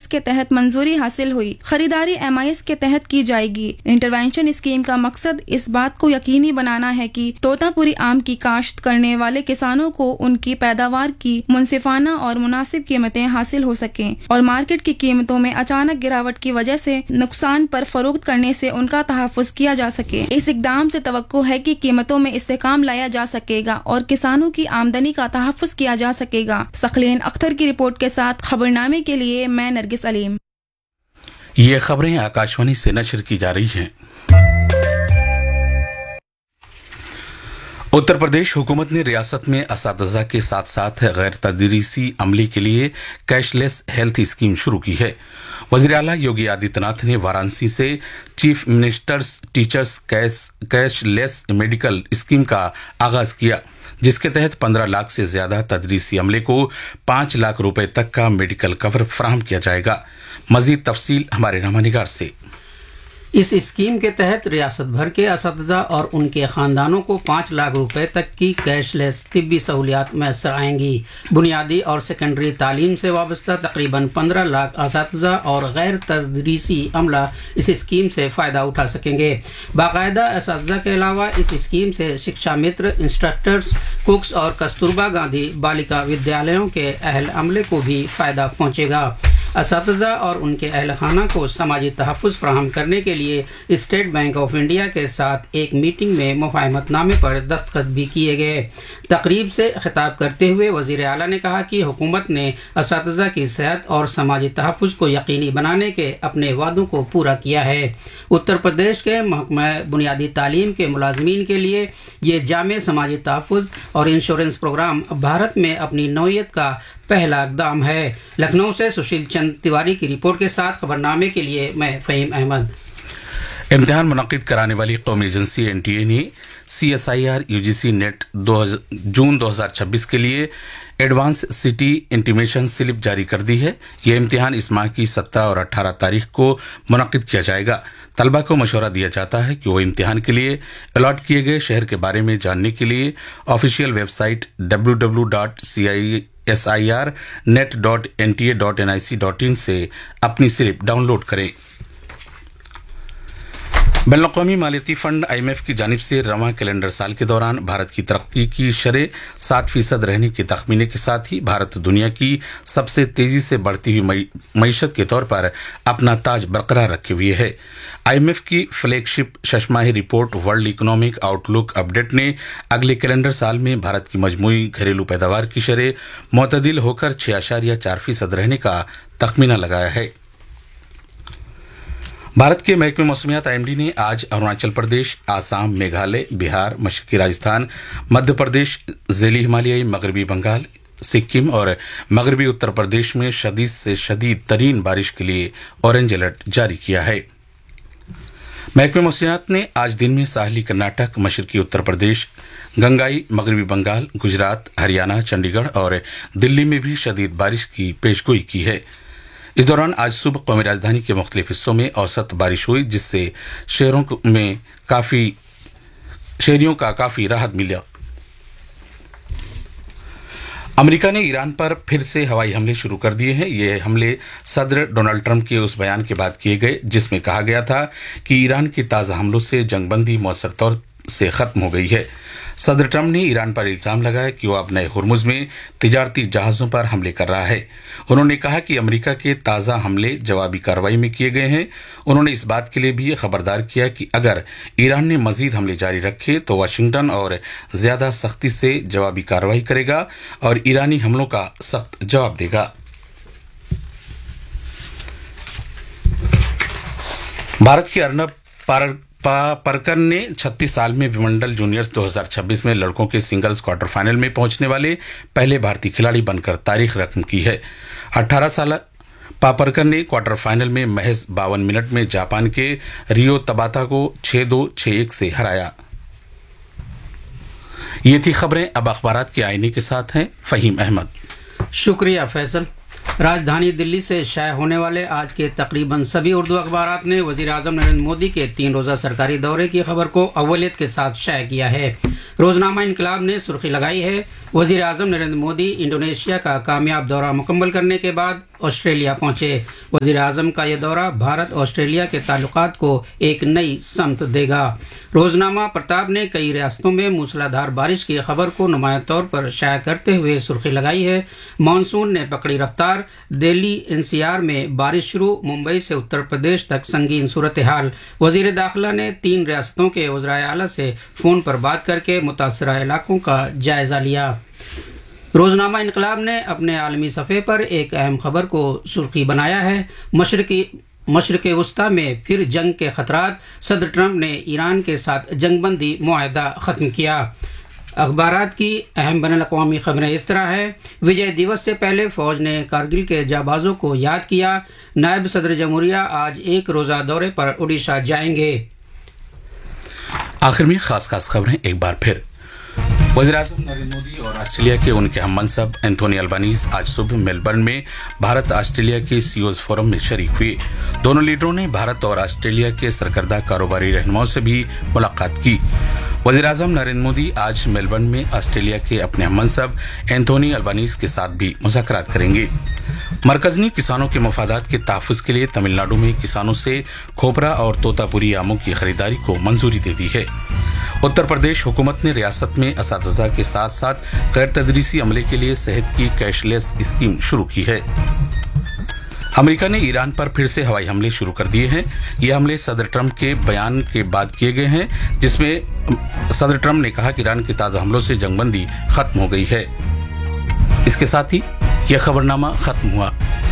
کے تحت منظوری حاصل ہوئی، خریداری MIS کے تحت کی جائے گی۔ انٹرونشن اسکیم کا مقصد اس بات کو یقینی بنانا ہے کہ طوطا پوری آم کی کاشت کرنے والے کسانوں کو ان کی پیداوار کی منصفانہ اور مناسب قیمتیں حاصل ہو سکیں اور مارکیٹ کی قیمتوں میں اچانک گراوٹ کی وجہ سے نقصان پر فروخت کرنے سے ان کا تحفظ کیا جا سکے۔ اس اقدام سے توقع ہے کہ قیمتوں میں استحکام لایا جا سکے گا اور کسانوں کی آمدنی کا تحفظ کیا جا سکے گا۔ ثقلین اختر کی رپورٹ کے ساتھ خبرنامے کے لیے میں نرگس علیم۔ یہ خبریں آکاشوانی سے نشر کی جا رہی ہیں۔ اتر پردیش حکومت نے ریاست میں اساتذہ کے ساتھ ساتھ غیر تدریسی عملے کے لیے کیش لیس ہیلتھ اسکیم شروع کی ہے۔ وزیر اعلیٰ یوگی آدتیہ ناتھ نے وارانسی سے chief ministers teachers cash less medical scheme کا آغاز کیا، جس کے تحت 15 لاکھ سے زیادہ تدریسی عملے کو 5 لاکھ روپے تک کا میڈیکل کور فراہم کیا جائے گا۔ مزید تفصیل ہمارے نامہ نگار سے۔ اس اسکیم کے تحت ریاست بھر کے اساتذہ اور ان کے خاندانوں کو 5 لاکھ روپے تک کی کیش لیس طبی سہولیات میسر آئیں گی۔ بنیادی اور سیکنڈری تعلیم سے وابستہ تقریباً 15 لاکھ اساتذہ اور غیر تدریسی عملہ اس اسکیم سے فائدہ اٹھا سکیں گے۔ باقاعدہ اساتذہ کے علاوہ اس اسکیم سے شکشا متر، انسٹرکٹرز، کوکس اور کستوربا گاندھی بالیکا ودیالیوں کے اہل عملے کو بھی فائدہ پہنچے گا۔ اساتذہ اور ان کے اہل خانہ کو سماجی تحفظ فراہم کرنے کے لیے اسٹیٹ بینک آف انڈیا کے ساتھ ایک میٹنگ میں مفاہمت نامے پر دستخط بھی کیے گئے۔ تقریب سے خطاب کرتے ہوئے وزیر اعلیٰ نے کہا کہ حکومت نے اساتذہ کی صحت اور سماجی تحفظ کو یقینی بنانے کے اپنے وعدوں کو پورا کیا ہے۔ اتر پردیش کے محکمہ بنیادی تعلیم کے ملازمین کے لیے یہ جامع سماجی تحفظ اور انشورنس پروگرام بھارت میں اپنی نوعیت کا پہلا اقدام ہے۔ لکھنؤ سے سشیل چند تیواری کی رپورٹ کے ساتھ خبرنامے کے لیے میں فہیم احمد۔ امتحان منعقد کرانے والی قومی ایجنسی NTA نے CSIR UGC نیٹ جون 2026 کے لیے ایڈوانس سٹی انٹیمیشن سلپ جاری کر دی ہے۔ یہ امتحان اس ماہ کی 17 اور 18 تاریخ کو منعقد کیا جائے گا۔ طلبہ کو مشورہ دیا جاتا ہے کہ وہ امتحان کے لیے الاٹ کیے گئے شہر کے بارے میں جاننے کے لیے آفیشیل ویب سائٹ www.cirnet.nta.nic.in سے اپنی سلپ ڈاؤن لوڈ کریں۔ بین الاقوامی مالیاتی فنڈ IMF کی جانب سے رواں کیلنڈر سال کے دوران بھارت کی ترقی کی شرح 7% رہنے کے تخمینے کے ساتھ ہی بھارت دنیا کی سب سے تیزی سے بڑھتی ہوئی معیشت کے طور پر اپنا تاج برقرار رکھے ہوئے ہے۔ IMF کی فلیگ شپ ششماہی رپورٹ ورلڈ اکنامک آؤٹ لک اپڈیٹ نے اگلے کیلنڈر سال میں بھارت کی مجموعی گھریلو پیداوار کی شرح معتدل ہو کر 6.4% رہنے کا تخمینہ لگایا ہے۔ بھارت کے محکمہ موسمیات IMD نے آج اروناچل پردیش، آسام، میگھالیہ، بہار، مشرقی راجستھان، مدھیہ پردیش، ذیلی ہمالیائی مغربی بنگال، سکم اور مغربی اتر پردیش میں شدید سے شدید ترین بارش کے لیے اورنج الرٹ جاری کیا ہے۔ محکمہ موسمیات نے آج دن میں ساحلی کرناٹک، مشرقی اتر پردیش، گنگائی، مغربی بنگال، گجرات، ہریانہ، چنڈی گڑھ اور دلی میں بھی شدید بارش کی پیشگوئی کی ہے۔ اس دوران آج صبح قومی راجدھانی کے مختلف حصوں میں اوسط بارش ہوئی، جس سے شہریوں کا کافی راحت ملا۔ امریکہ نے ایران پر پھر سے ہوائی حملے شروع کر دیے ہیں۔ یہ حملے صدر ڈونلڈ ٹرمپ کے اس بیان کے بعد کیے گئے جس میں کہا گیا تھا کہ ایران کی تازہ حملوں سے جنگ بندی مؤثر طور سے ختم ہو گئی ہے۔ صدر ٹرمپ نے ایران پر الزام لگایا کہ وہ اپنے ہرمز میں تجارتی جہازوں پر حملے کر رہا ہے۔ انہوں نے کہا کہ امریکہ کے تازہ حملے جوابی کارروائی میں کیے گئے ہیں۔ انہوں نے اس بات کے لیے بھی خبردار کیا کہ اگر ایران نے مزید حملے جاری رکھے تو واشنگٹن اور زیادہ سختی سے جوابی کارروائی کرے گا اور ایرانی حملوں کا سخت جواب دے گا۔ بھارت کے ارنب پرکر نے 36 سال میں ومبلڈن جونیئرز 2026 میں لڑکوں کے سنگلز کوارٹر فائنل میں پہنچنے والے پہلے بھارتی کھلاڑی بن کر تاریخ رقم کی ہے۔ 18 سالہ پاپرکر نے کوارٹر فائنل میں محض 52 منٹ میں جاپان کے ریو تباتا کو 6-2، 6-1 سے ہرایا۔ یہ تھی خبریں۔ اب اخبارات کے آئینے کے ساتھ ہیں فہیم احمد۔ شکریہ فیصل۔ راجدھانی دلی سے شائع ہونے والے آج کے تقریباً سبھی اردو اخبارات نے وزیر اعظم نریندر مودی کے 3 روزہ سرکاری دورے کی خبر کو اولت کے ساتھ شائع کیا ہے۔ روزنامہ انقلاب نے سرخی لگائی ہے، وزیر اعظم نریندر مودی انڈونیشیا کا کامیاب دورہ مکمل کرنے کے بعد ऑस्ट्रेलिया पहुंचे। वजीर आजम का यह दौरा भारत ऑस्ट्रेलिया के ताल्लुकात को एक नई समत देगा। रोजनामा प्रताप ने कई रियासतों में मूसलाधार बारिश की खबर को नुमाया तौर पर शाया करते हुए सुर्खी लगाई है, मानसून ने पकड़ी रफ्तार, दिल्ली एनसीआर में बारिश शुरू, मुंबई से उत्तर प्रदेश तक संगीन सूरत हाल। वजीर दाखिला ने 3 रियासतों के वज़राए आला से फोन पर बात करके मुतासरा इलाकों का जायजा लिया। रोजनामा इनकलाब ने अपने आलमी सफ़े पर एक अहम खबर को सुर्खी बनाया है, मशरक़ वस्ता में फिर जंग के खतरात, सदर ट्रंप ने ईरान के साथ जंगबंदी मुआहदा ख़त्म किया। अखबारात की अहम बैनुल-अक़वामी खबरें इस तरह है। विजय दिवस से पहले फौज ने कारगिल के जाबाजों को याद किया। नायब सदर जमहूरिया आज एक रोज़ा दौरे पर ओडिशा जाएंगे। आखिर में खास खबरें एक बार फिर। वज़ीर-ए-आज़म नरेंद्र मोदी और ऑस्ट्रेलिया के उनके हम मनसब एंथोनी अल्बानीज़ आज सुबह मेलबर्न में भारत ऑस्ट्रेलिया के सीईओज फोरम में शरीक हुए। दोनों लीडरों ने भारत और ऑस्ट्रेलिया के सरकर्दा कारोबारी रहनुमाओं से भी मुलाकात की। वज़ीर-ए-आज़म नरेंद्र मोदी आज मेलबर्न में ऑस्ट्रेलिया के अपने हम मनसब एंथोनी अल्बानीज़ के साथ भी मुज़ाकरात करेंगे। मरकज़ ने किसानों के मफादात के तहफ़्फ़ुज़ के लिए तमिलनाडु में किसानों से खोपरा और तोतापुरी आमों की खरीदारी को मंजूरी दे दी है। उत्तर प्रदेश हुकूमत ने रियासत में असातिज़ा के साथ साथ गैर तदरीसी अमले के लिए सेहत की कैशलेस स्कीम शुरू की है। अमेरिका ने ईरान पर फिर से हवाई हमले शुरू कर दिए हैं। ये हमले सदर ट्रंप के बयान के बाद किए गए हैं, जिसमें सदर ट्रंप ने कहा कि ईरान के ताज़ा हमलों से जंगबंदी खत्म हो गई है। इसके साथ ही यह खबरनामा खत्म हुआ।